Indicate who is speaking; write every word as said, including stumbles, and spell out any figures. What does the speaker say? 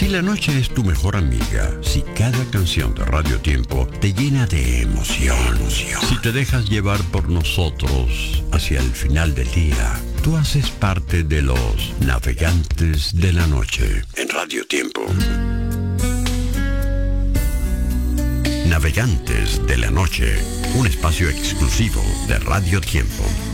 Speaker 1: Si la noche es tu mejor amiga, si cada canción de Radio Tiempo te llena de emoción, emoción, si te dejas llevar por nosotros hacia el final del día, tú haces parte de los navegantes de la noche en Radio Tiempo. Navegantes de la Noche, un espacio exclusivo de Radio Tiempo.